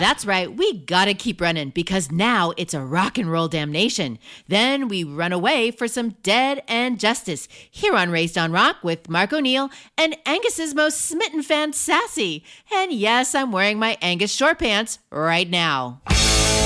That's right, we gotta keep running because now it's a rock and roll damnation. Then we run away for some Dead and Justice here on Raised on Rock with Mark O'Neill and Angus's most smitten fan, Sassy. And yes, I'm wearing my Angus short pants right now.